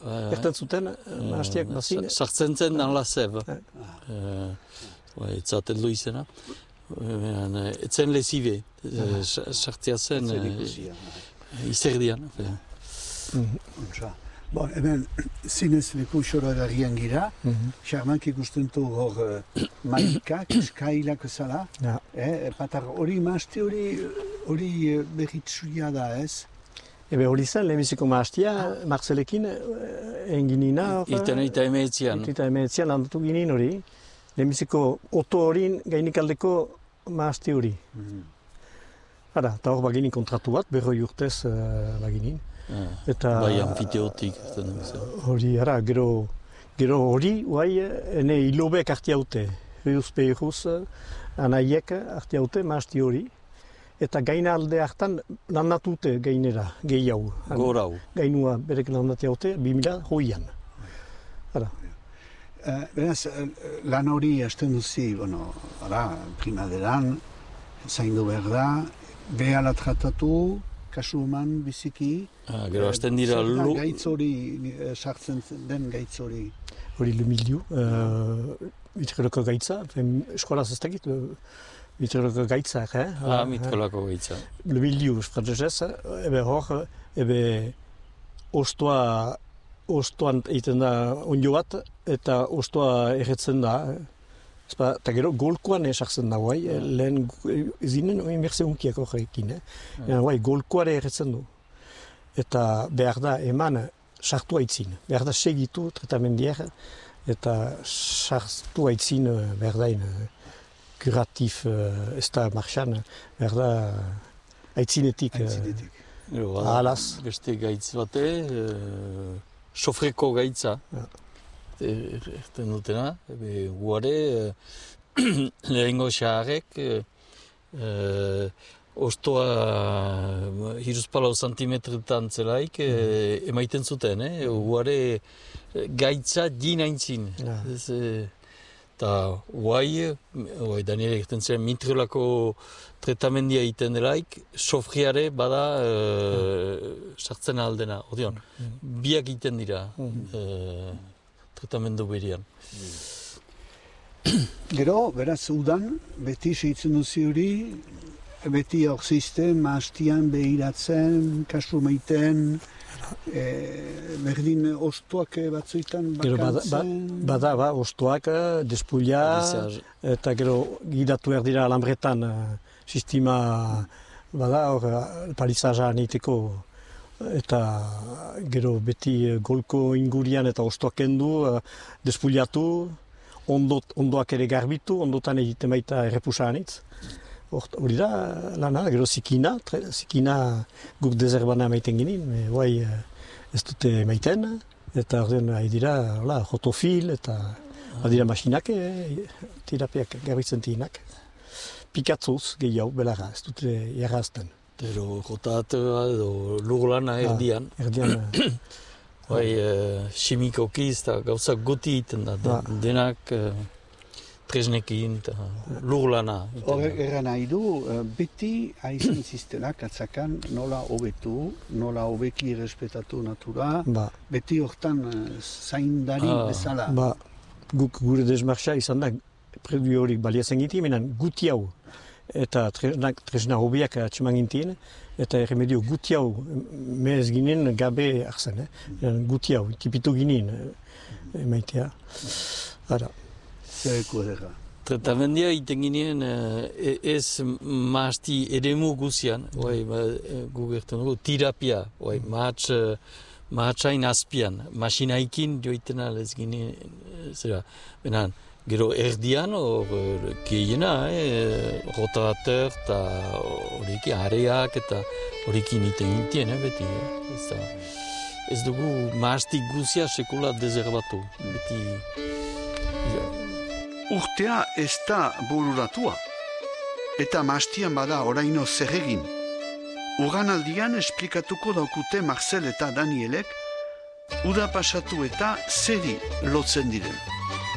Erten zuten, mahastiak bazin. Sartzen zen dan la sève. Etzat heldu izena. Etzen lezibe. Sartzea zen izerdian. Bon, hemen zinez leku xorogarrian gira, xarmak ikusten du hor maikak, eskailak zala, patar hori mahasti hori berritsuia da ez? Ebe hori zen, lehenbiziko mahastia, Marcelekin egin nina. Ita emeetzian. Ita emeetzian landatu ginen hori. Lehenbiziko oto horin gainikaldeko mahasti hori. Eta hor baginin kontratu bat, 40 urtez baginin. Bai anfiteotik. Hori, gero hori, ene hilobek arti haute. Riuz Peiruz, anaiek arti haute, mahasti hori. Eta gaina alde hartan landatute gainera, gehiago. Gorau. Gainua berek landati haute, 2000 Beraz, lan hori hasten duzi, primaderan, zaindu behar da, behala tratatu, kasu eman biziki. Gero hasten dira gaitz hori, sartzen den gaitz hori. Hori le milieu, mitkoloko gaitza, eskolaz ez dakit, mitkoloko gaitza, mitkoloko gaitza. Le milieu, frantzesez, ebe hor, ostoan egiten da onjo bat, eta ostoa erretzen da. Eta gero golkoan esartzen da, lehen zinen emerze unkiak horrekin. Golkoare erretzen du. Eta behar da eman sartu haitzin. Behar da segitu tratamendiak, eta sartu haitzin behar dain kuratif ez da marxan, behar da haitzinetik. Ahalaz. Beste gaitz bate, sofreko gaitza. Erten dutena, guare, lehengo xaharek, ostoa 3 santimetretan zelaik emaiten zuten, guare gaitza dinaintzin. Eta guai, Daniel egiten zen mitrolako tratamendia egiten delaik, sofriare bada sartzen aldena, odion, biak egiten dira. Tratamendu berian. Gero, beraz, udan, beti seitzen duzi hori, beti hor zizte, mahastian behiratzen, kasu maiten, berdin ostoak batzuetan bakantzen. Bada, ostoak, despulia, eta gero gidatu erdira alambretan, sistema, bada, hor palizaja aniteko. Eta gero beti golko ingurian eta ostoak kendu, despuliatu, ondoak ere garbitu, ondotan egiten baita errepusa anitz. Hori da, lana, gero zikina guk dezerbana maiten ginen, ez dute maiten, eta ordean dira jotofil, eta dira masinak, terapiak garbitzen tinak. Pikatzuz gehiago belarra, ez dute jarrazten. Pero jotatea edo lurlana erdian. Simikoki eta gauzak guti egiten da. Denak tresnekin eta lurlana. Horrek erran nahi du, beti haizan ziztela katzakan nola hobetu, nola hobeki errespetatu natura, beti hortan zaindari bezala. Guk gure desmarxa izan da, predu horik baliatzen giti, menan guti hau. Eta tresna hobiak atxeman gintien, eta erremedio guti hau mez ginen gabe arzen, guti hau, tipitu ginen emaitea. Zereko edera? Tratamendia egiten ginen ez mahasti eremu guzian, gugertan dugu, terapia, mahatsain azpian, masinaikin joiten alez ginen, benan, gero erdian, gehiena, rotator eta horiek areak eta horiekin egiten beti. Ez dugu mahastik guzia sekula dezerbatu. Urtea ez da bururatua. Eta mahastian bada oraino zer egin. Uganaldian esplikatuko daukute Marcel eta Danielek, uda pasatu eta zeri lotzen diren.